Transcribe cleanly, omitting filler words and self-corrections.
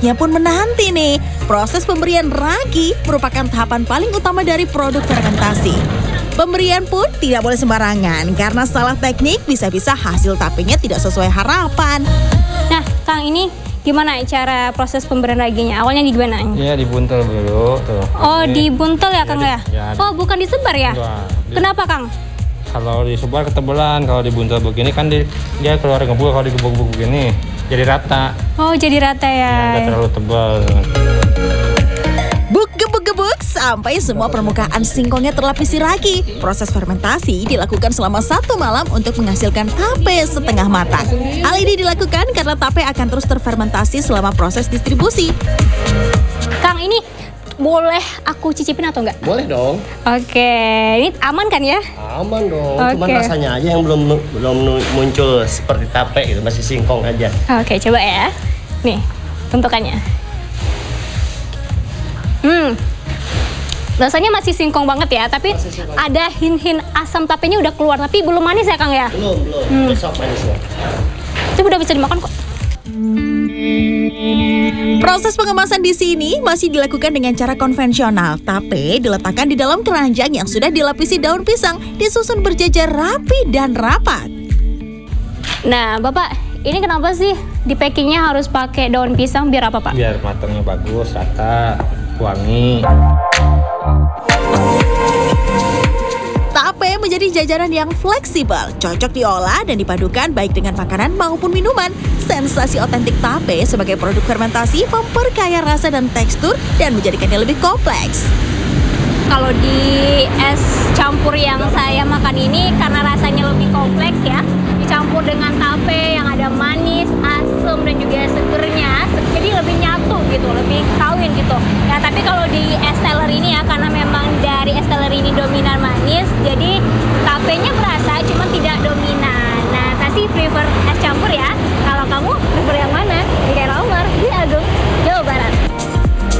pemiliknya pun menanti nih. Proses pemberian ragi merupakan tahapan paling utama dari produk fermentasi. Pemberian pun tidak boleh sembarangan karena salah teknik bisa-bisa hasil tapenya tidak sesuai harapan. Nah, Kang, ini gimana cara proses pemberian raginya? Awalnya gimana? Iya, dibuntel dulu tuh. Oh, dibuntel ya, Kang ya? Oh, bukan disebar ya? Kenapa, Kang? Kalau disebar ketebalan, kalau dibuntel begini kan dia keluar ngebul, kalau digebuk-gebuk begini jadi rata. Oh, jadi rata ya? Nggak terlalu tebal. Gebuk sampai semua permukaan singkongnya terlapisi ragi. Proses fermentasi dilakukan selama 1 malam untuk menghasilkan tape setengah matang. Hal ini dilakukan karena tape akan terus terfermentasi selama proses distribusi. Kang, ini boleh aku cicipin atau enggak? Boleh dong. Oke, ini aman kan ya? Aman dong. Oke. Cuman rasanya aja yang belum muncul seperti tape gitu, masih singkong aja. Oke, coba ya. Nih, bentukannya. Rasanya masih singkong banget ya, tapi ada hint-hint asam tapenya udah keluar, tapi belum manis ya, Kang ya? Belum. Besok manisnya. Itu udah bisa dimakan kok. Proses pengemasan di sini masih dilakukan dengan cara konvensional. Tape diletakkan di dalam keranjang yang sudah dilapisi daun pisang, disusun berjajar rapi dan rapat. Nah, Bapak, ini kenapa sih di packingnya harus pakai daun pisang biar apa, Pak? Biar matangnya bagus, rata, wangi. Tape menjadi jajanan yang fleksibel, cocok diolah dan dipadukan baik dengan makanan maupun minuman. Sensasi otentik tape sebagai produk fermentasi memperkaya rasa dan tekstur dan menjadikannya lebih kompleks. Kalau di es campur yang saya makan ini karena rasanya lebih kompleks ya, dicampur dengan tape yang ada manis, asam dan juga segernya, jadi lebih nyaman